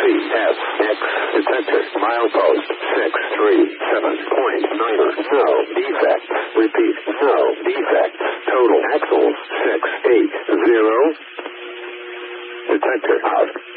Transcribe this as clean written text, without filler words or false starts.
CSX. Detector. Milepost 637.9er. No defects. Repeat. No defects. Total axles 680. Detector out.